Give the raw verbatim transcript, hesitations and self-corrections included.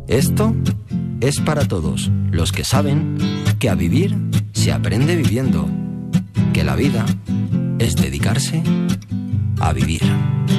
Esto es para todos los que saben que a vivir se aprende viviendo, que la vida es dedicarse a vivir.